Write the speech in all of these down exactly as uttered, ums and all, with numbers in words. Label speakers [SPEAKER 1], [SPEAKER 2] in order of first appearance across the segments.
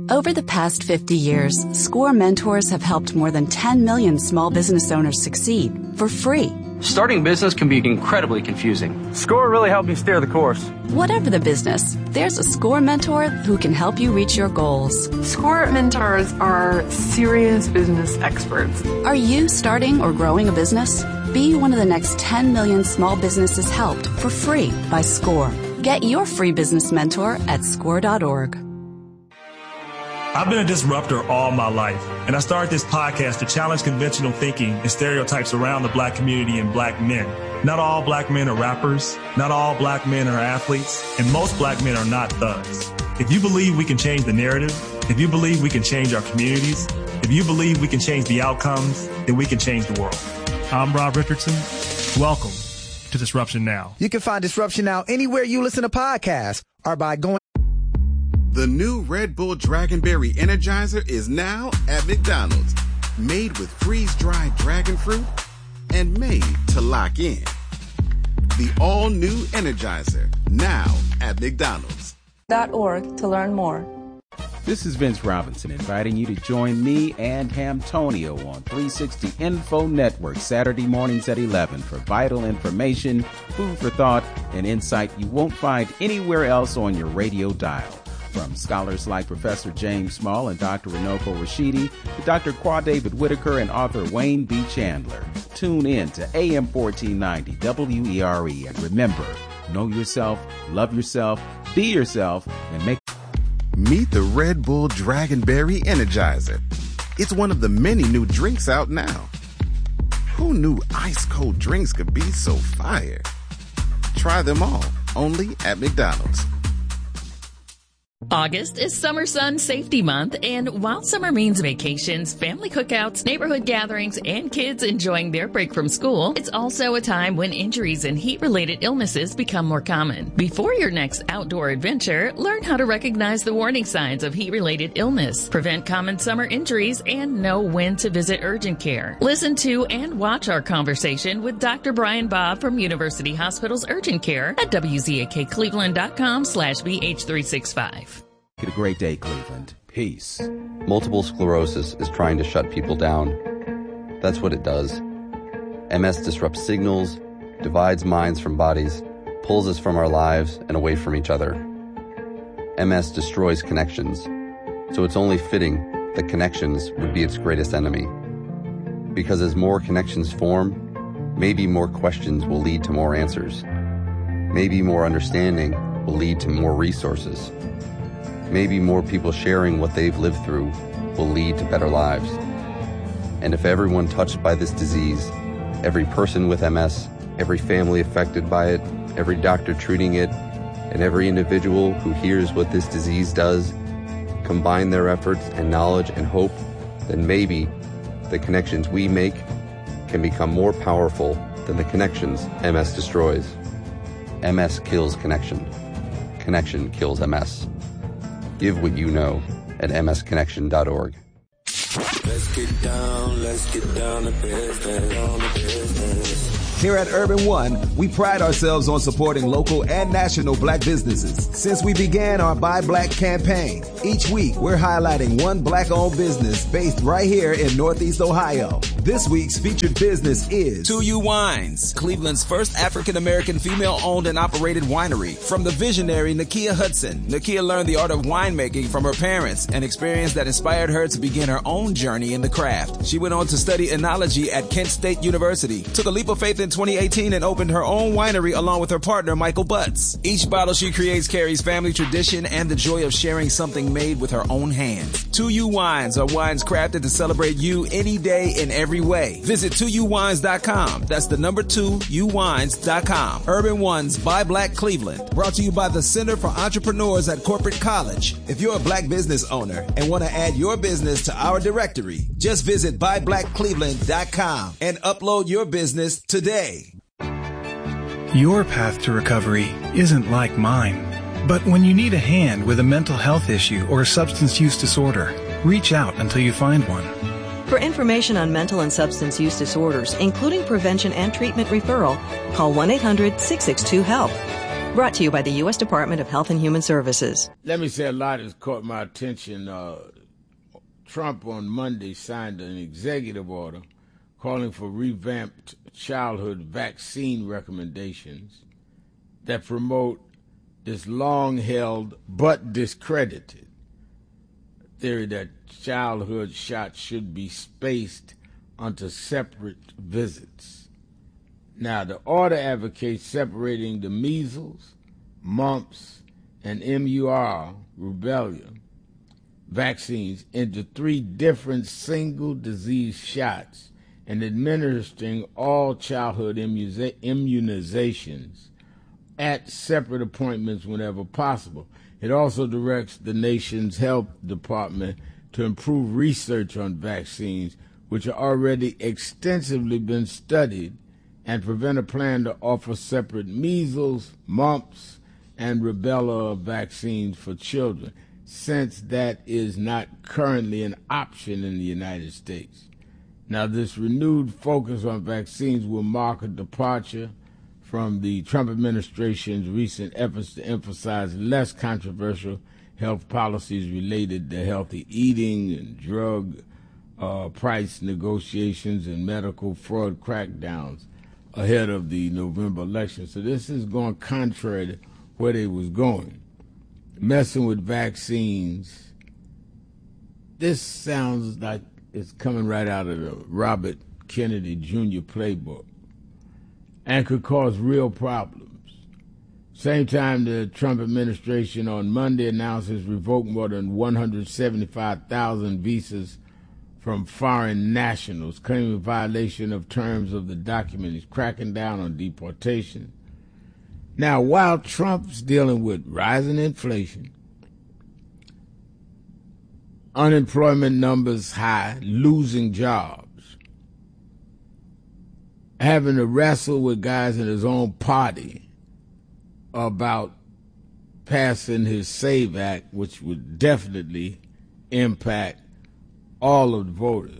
[SPEAKER 1] Over the past fifty years, SCORE mentors have helped more than ten million small business owners succeed for free.
[SPEAKER 2] Starting business can be incredibly confusing.
[SPEAKER 3] SCORE really helped me steer the course.
[SPEAKER 1] Whatever the business, there's a SCORE mentor who can help you reach your goals.
[SPEAKER 4] SCORE mentors are serious business experts.
[SPEAKER 1] Are you starting or growing a business? Be one of the next ten million small businesses helped for free by SCORE. Get your free business mentor at score dot org.
[SPEAKER 5] I've been a disruptor all my life, and I started this podcast to challenge conventional thinking and stereotypes around the black community and black men. Not all black men are rappers, not all black men are athletes, and most black men are not thugs. If you believe we can change the narrative, if you believe we can change our communities, if you believe we can change the outcomes, then we can change the world. I'm Rob Richardson. Welcome to Disruption Now.
[SPEAKER 6] You can find Disruption Now anywhere you listen to podcasts or by going.
[SPEAKER 7] The new Red Bull Dragonberry Energizer is now at McDonald's. Made with freeze-dried dragon fruit and made to lock in. The all-new Energizer, now at McDonald's.
[SPEAKER 8] .org to learn more.
[SPEAKER 9] This is Vince Robinson inviting you to join me and Hamtonio on three sixty Info Network Saturday mornings at eleven for vital information, food for thought, and insight you won't find anywhere else on your radio dial. From scholars like Professor James Small and Doctor Runoko Rashidi to Doctor Qua David Whitaker and author Wayne B. Chandler. Tune in to A M fourteen ninety W E R E and remember, know yourself, love yourself, be yourself, and make...
[SPEAKER 7] Meet the Red Bull Dragonberry Energizer. It's one of the many new drinks out now. Who knew ice-cold drinks could be so fire? Try them all, only at McDonald's.
[SPEAKER 10] August is Summer Sun Safety Month, and while summer means vacations, family cookouts, neighborhood gatherings, and kids enjoying their break from school, it's also a time when injuries and heat-related illnesses become more common. Before your next outdoor adventure, learn how to recognize the warning signs of heat-related illness, prevent common summer injuries, and know when to visit urgent care. Listen to and watch our conversation with Doctor Brian Bob from University Hospital's Urgent Care at W Z A K Cleveland dot com slash B H three sixty-five.
[SPEAKER 9] Get a great day, Cleveland. Peace.
[SPEAKER 11] Multiple sclerosis is trying to shut people down. That's what it does. M S disrupts signals, divides minds from bodies, pulls us from our lives and away from each other. M S destroys connections, so it's only fitting that connections would be its greatest enemy. Because as more connections form, maybe more questions will lead to more answers. Maybe more understanding will lead to more resources. Maybe more people sharing what they've lived through will lead to better lives. And if everyone touched by this disease, every person with M S, every family affected by it, every doctor treating it, and every individual who hears what this disease does, combine their efforts and knowledge and hope, then maybe the connections we make can become more powerful than the connections M S destroys. M S kills connection. Connection kills M S. Give what you know at m s connection dot org.
[SPEAKER 12] Let's get down, let's get down to business, down to business.
[SPEAKER 13] Here at Urban One, we pride ourselves on supporting local and national black businesses. Since we began our Buy Black campaign, each week we're highlighting one black-owned business based right here in Northeast Ohio. This week's featured business is
[SPEAKER 14] two U Wines, Cleveland's first African-American female-owned and operated winery. From the visionary Nakia Hudson, Nakia learned the art of winemaking from her parents, an experience that inspired her to begin her own journey in the craft. She went on to study enology at Kent State University, took a leap of faith in twenty eighteen and opened her own winery along with her partner Michael Butts. Each bottle she creates carries family tradition and the joy of sharing something made with her own hands. two U Wines are wines crafted to celebrate you any day in every way. Visit two u wines dot com. That's the number two u wines dot com. Urban Ones Buy Black Cleveland. Brought to you by the Center for Entrepreneurs at Corporate College. If you're a black business owner and want to add your business to our directory, just visit buy black cleveland dot com and upload your business today.
[SPEAKER 15] Your path to recovery isn't like mine. But when you need a hand with a mental health issue or a substance use disorder, reach out until you find one.
[SPEAKER 16] For information on mental and substance use disorders, including prevention and treatment referral, call one eight hundred six six two HELP. Brought to you by the U S Department of Health and Human Services.
[SPEAKER 17] Let me say a lot has caught my attention. Uh, Trump on Monday signed an executive order calling for revamped childhood vaccine recommendations that promote this long-held but discredited theory that childhood shots should be spaced onto separate visits. Now, the order advocates separating the measles, mumps, and M U R, rubella, vaccines into three different single disease shots and administering all childhood immuniza- immunizations at separate appointments whenever possible. It also directs the nation's health department to improve research on vaccines, which have already extensively been studied, and prevent a plan to offer separate measles, mumps, and rubella vaccines for children, since that is not currently an option in the United States. Now, this renewed focus on vaccines will mark a departure from the Trump administration's recent efforts to emphasize less controversial health policies related to healthy eating and drug uh, price negotiations and medical fraud crackdowns ahead of the November election. So this is going contrary to where they was going. Messing with vaccines, this sounds like it's coming right out of the Robert Kennedy Junior playbook and could cause real problems. Same time, the Trump administration on Monday announced it's revoked more than one hundred seventy-five thousand visas from foreign nationals, claiming violation of terms of the document. He's cracking down on deportation. Now, while Trump's dealing with rising inflation, unemployment numbers high, losing jobs, having to wrestle with guys in his own party about passing his SAVE Act, which would definitely impact all of the voters.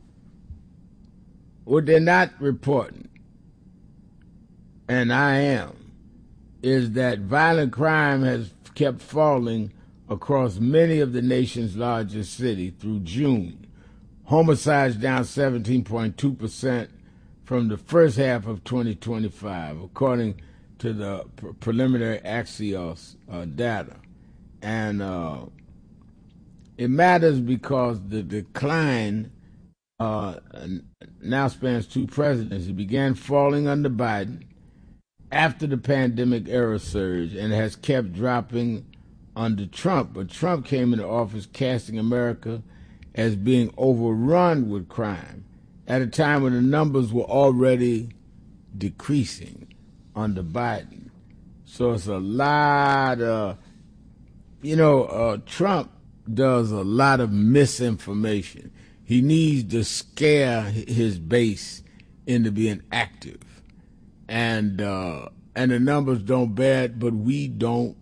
[SPEAKER 17] What they're not reporting, and I am, is that violent crime has kept falling across many of the nation's largest cities through June. Homicides down seventeen point two percent from the first half of twenty twenty-five, according to the pre- preliminary Axios uh, data. And uh, it matters because the decline uh, now spans two presidents. It began falling under Biden after the pandemic era surge and has kept dropping under Trump. But Trump came into office casting America as being overrun with crime at a time when the numbers were already decreasing under Biden. So it's a lot of, you know, uh, Trump does a lot of misinformation. He needs to scare his base into being active. And uh, and the numbers don't bear it, but we don't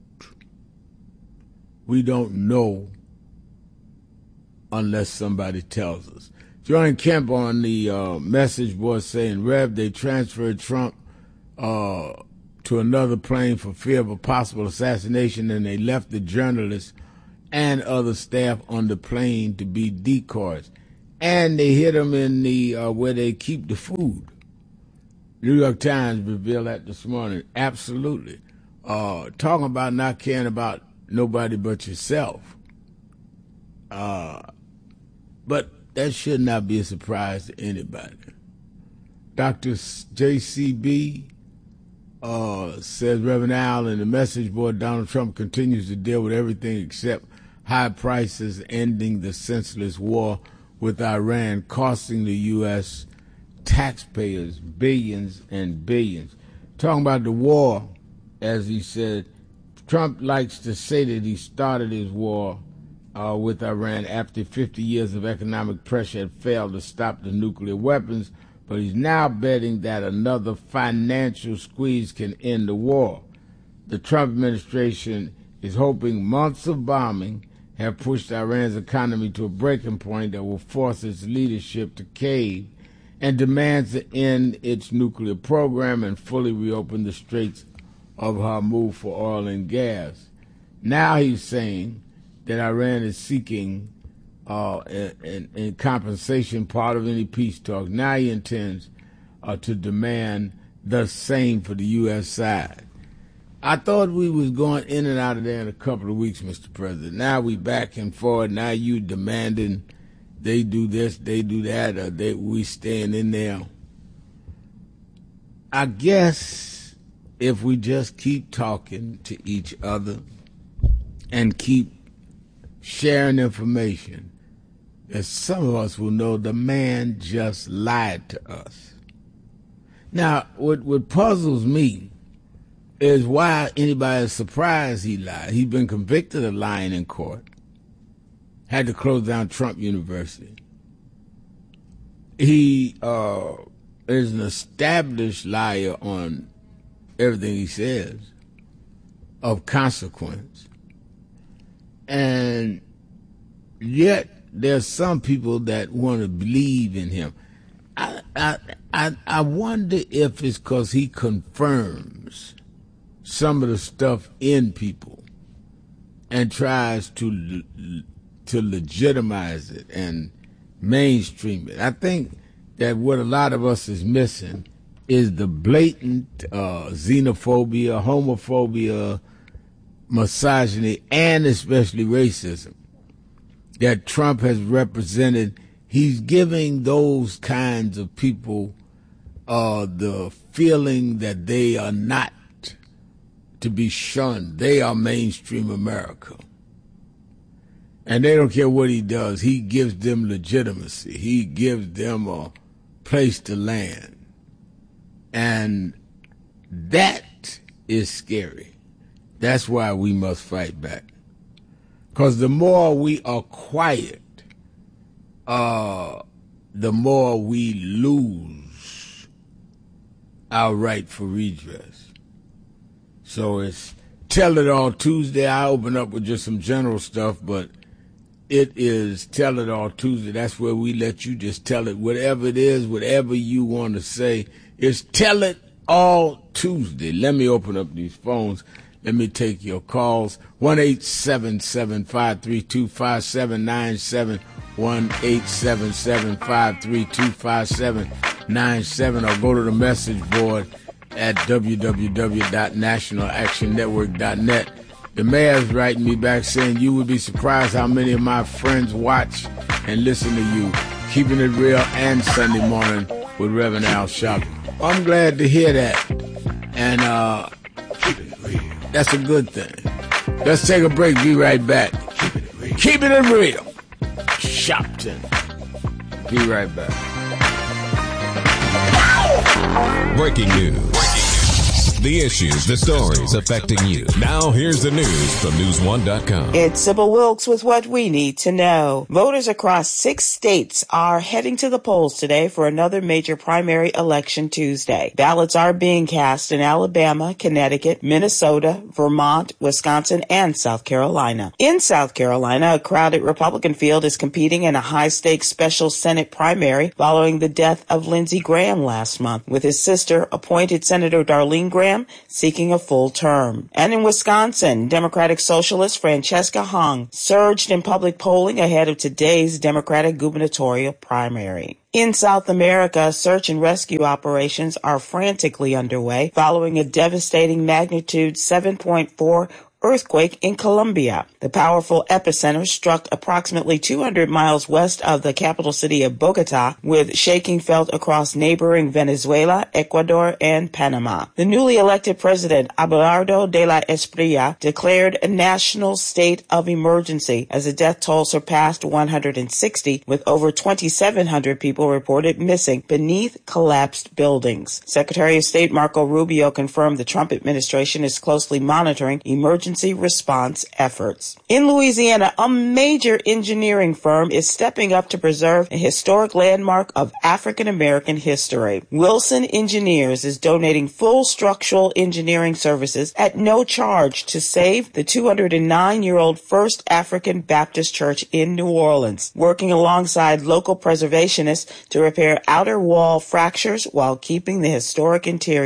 [SPEAKER 17] we don't know unless somebody tells us. John Kemp on the uh, message board saying, Rev, they transferred Trump uh, to another plane for fear of a possible assassination, and they left the journalists and other staff on the plane to be decoys. And they hit them in the uh, where they keep the food. New York Times revealed that this morning. Absolutely. Uh, talking about not caring about nobody but yourself. Uh, but that should not be a surprise to anybody. Doctor J C B uh, says, Reverend Al, in the message board, Donald Trump continues to deal with everything except high prices, ending the senseless war with Iran, costing the U S taxpayers billions and billions. Talking about the war, as he said, Trump likes to say that he started his war uh, with Iran after fifty years of economic pressure had failed to stop the nuclear weapons, but he's now betting that another financial squeeze can end the war. The Trump administration is hoping months of bombing have pushed Iran's economy to a breaking point that will force its leadership to cave, and demands to end its nuclear program and fully reopen the Straits of her move for oil and gas. Now he's saying that Iran is seeking uh, in, in compensation part of any peace talks. Now he intends uh, to demand the same for the U S side. I thought we was going in and out of there in a couple of weeks, Mister President. Now we back and forth. Now you demanding they do this, they do that, or they we staying in there. I guess if we just keep talking to each other and keep sharing information, that some of us will know the man just lied to us. Now, what, what puzzles me is why anybody is surprised he lied. He's been convicted of lying in court. Had to close down Trump University. He uh, is an established liar on everything he says of consequence. And yet there's some people that want to believe in him. I, I, I, I wonder if it's because he confirms some of the stuff in people and tries to to legitimize it and mainstream it. I think that what a lot of us is missing is the blatant uh, xenophobia, homophobia, misogyny, and especially racism that Trump has represented. He's giving those kinds of people uh, the feeling that they are not to be shunned. They are mainstream America. And they don't care what he does. He gives them legitimacy. He gives them a place to land. And that is scary. That's why we must fight back. Because the more we are quiet, uh, the more we lose our right for redress. So it's Tell It All Tuesday. I open up with just some general stuff, but it is Tell It All Tuesday. That's where we let you just tell it, whatever it is, whatever you want to say. It's Tell It All Tuesday. Let me open up these phones. Let me take your calls. one eight seven seven, five three two, five seven nine seven. one eight seven seven, five three two, five seven nine seven. Or go to the message board at w w w dot national action network dot net. The mayor's writing me back saying, you would be surprised how many of my friends watch and listen to you. Keeping It Real and Sunday Morning with Reverend Al Sharpton. I'm glad to hear that. And uh, that's a good thing. Let's take a break. Be right back. Keeping It Real. Sharpton. Be right back.
[SPEAKER 18] Breaking news. The issues, the stories affecting you. Now here's the news from news one dot com.
[SPEAKER 19] It's Sybil Wilkes with what we need to know. Voters across six states are heading to the polls today for another major primary election Tuesday. Ballots are being cast in Alabama, Connecticut, Minnesota, Vermont, Wisconsin, and South Carolina. In South Carolina, a crowded Republican field is competing in a high-stakes special Senate primary following the death of Lindsey Graham last month, with his sister, appointed Senator Darlene Graham, seeking a full term. And in Wisconsin, Democratic Socialist Francesca Hung surged in public polling ahead of today's Democratic gubernatorial primary. In South America, search and rescue operations are frantically underway following a devastating magnitude seven point four earthquake in Colombia. The powerful epicenter struck approximately two hundred miles west of the capital city of Bogota, with shaking felt across neighboring Venezuela, Ecuador, and Panama. The newly elected president, Abelardo de la Espriella, declared a national state of emergency as the death toll surpassed one hundred sixty, with over twenty-seven hundred people reported missing beneath collapsed buildings. Secretary of State Marco Rubio confirmed the Trump administration is closely monitoring emergency response efforts. In Louisiana, a major engineering firm is stepping up to preserve a historic landmark of African American history. Wilson Engineers is donating full structural engineering services at no charge to save the two hundred nine-year-old First African Baptist Church in New Orleans, working alongside local preservationists to repair outer wall fractures while keeping the historic interior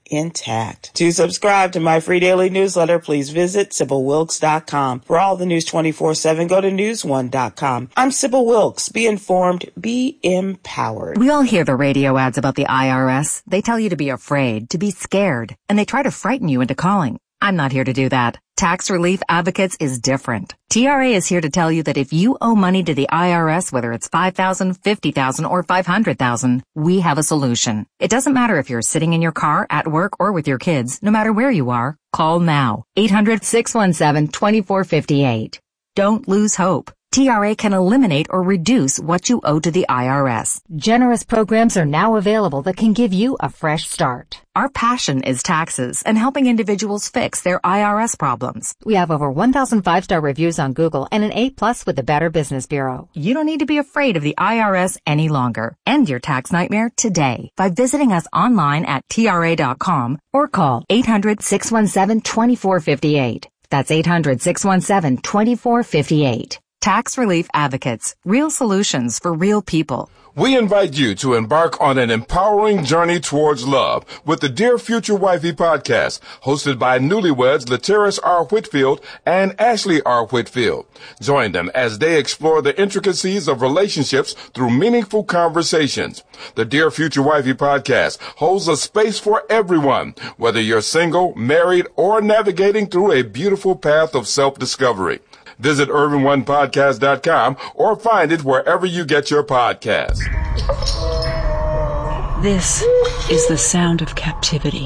[SPEAKER 19] intact. To subscribe to my free daily newsletter, please visit Sybil Wilkes dot com. For all the news twenty-four seven, go to news one dot com. I'm Sybil Wilkes. Be informed, be empowered.
[SPEAKER 20] We all hear the radio ads about the I R S. They tell you to be afraid, to be scared, and they try to frighten you into calling. I'm not here to do that. Tax Relief Advocates is different. T R A is here to tell you that if you owe money to the I R S, whether it's five thousand dollars, fifty thousand dollars, or five hundred thousand dollars, we have a solution. It doesn't matter if you're sitting in your car, at work, or with your kids. No matter where you are, call now. eight hundred, six one seven, two four five eight. Don't lose hope. T R A can eliminate or reduce what you owe to the I R S.
[SPEAKER 21] Generous programs are now available that can give you a fresh start.
[SPEAKER 20] Our passion is taxes and helping individuals fix their I R S problems.
[SPEAKER 21] We have over one thousand five-star reviews on Google and an A plus with the Better Business Bureau.
[SPEAKER 20] You don't need to be afraid of the I R S any longer. End your tax nightmare today by visiting us online at T R A dot com or call eight hundred, six one seven, two four five eight. That's eight hundred, six one seven, two four five eight. Tax Relief Advocates. Real solutions for real people.
[SPEAKER 22] We invite you to embark on an empowering journey towards love with the Dear Future Wifey podcast, hosted by newlyweds Lateris R. Whitfield and Ashley R. Whitfield. Join them as they explore the intricacies of relationships through meaningful conversations. The Dear Future Wifey podcast holds a space for everyone, whether you're single, married, or navigating through a beautiful path of self-discovery. Visit urban one podcast dot com or find it wherever you get your podcasts.
[SPEAKER 23] This is the sound of captivity.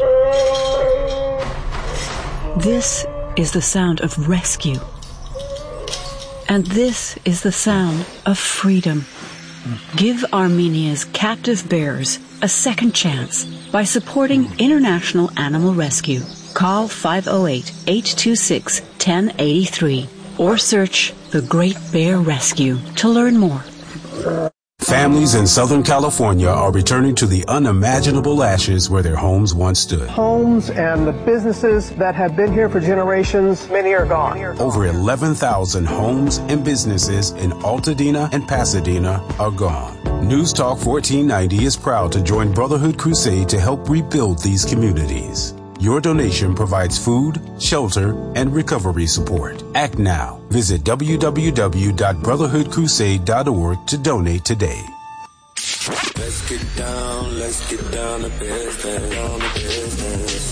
[SPEAKER 23] This is the sound of rescue. And this is the sound of freedom. Give Armenia's captive bears a second chance by supporting International Animal Rescue. Call five oh eight, eight two six, one oh eight three. Or search The Great Bear Rescue to learn more.
[SPEAKER 24] Families in Southern California are returning to the unimaginable ashes where their homes once stood.
[SPEAKER 25] Homes and the businesses that have been here for generations, many are gone.
[SPEAKER 24] Over eleven thousand homes and businesses in Altadena and Pasadena are gone. News Talk fourteen ninety is proud to join Brotherhood Crusade to help rebuild these communities. Your donation provides food, shelter, and recovery support. Act now. Visit w w w dot brotherhood crusade dot org to donate today.
[SPEAKER 12] Let's get down, let's get down to business, down to business.